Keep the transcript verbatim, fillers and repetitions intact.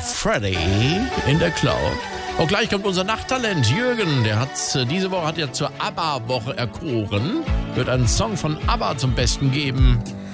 Freddy in der Cloud. Und gleich kommt unser Nachttalent Jürgen. Der hat diese Woche hat er zur ABBA-Woche erkoren. Wird einen Song von ABBA zum Besten geben.